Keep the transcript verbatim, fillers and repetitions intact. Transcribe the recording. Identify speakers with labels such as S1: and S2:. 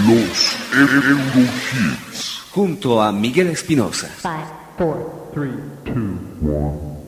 S1: Los Eurohits.
S2: Junto a Miguel Espinosa.
S3: Five, four, three, two, one.